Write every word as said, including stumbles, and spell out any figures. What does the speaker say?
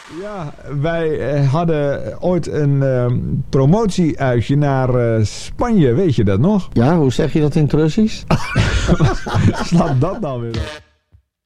Ja, wij uh, hadden ooit een uh, promotie-uitje naar uh, Spanje, weet je dat nog? Ja, hoe zeg je dat in het Russisch? Slaat dat nou weer op?